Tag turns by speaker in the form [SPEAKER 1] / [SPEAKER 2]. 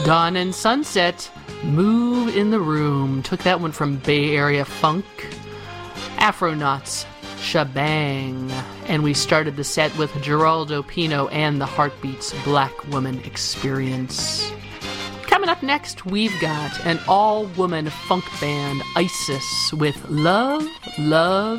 [SPEAKER 1] Dawn and Sunset, Move in the Room. Took that one from Bay Area Funk. Afronauts, Shebang. And we started the set with Geraldo Pino and the Heartbeats Black Woman Experience. Coming up next, we've got an all-woman funk band, Isis, with Love, Love,